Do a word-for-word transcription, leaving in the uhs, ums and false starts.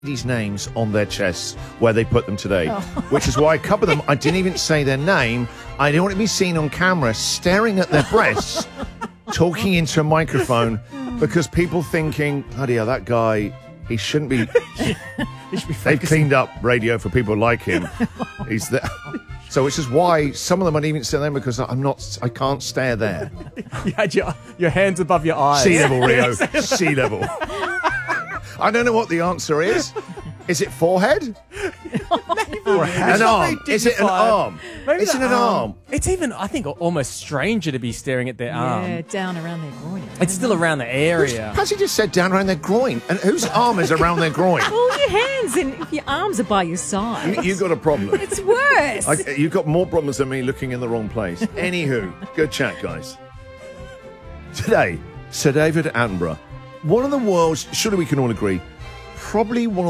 these names on their chests where they put them today, oh. which is why a couple of them, I didn't even say their name. I didn't want to be seen on camera staring at their breasts, talking into a microphone, because people thinking, bloody hell, that guy, he shouldn't be. he should be They've cleaned up radio for people like him. He's there. So which is why some of them I didn't even say them, because I'm not, I can't stare there. You had your, your hands above your eyes. Sea level, Rio. Sea level. I don't know what the answer is. Is it forehead? An arm. Is it an arm? Maybe Is it an arm? It's even, I think, almost stranger to be staring at their yeah, arm. Yeah, down around their groin. It's still around the area. Has he just said down around their groin? And whose arm is around their groin? Well, your hands and if your arms are by your side. You, you've got a problem. It's worse. I, you've got more problems than me looking in the wrong place. Anywho, good chat, guys. Today, Sir David Attenborough, one of the world's, surely we can all agree, probably one of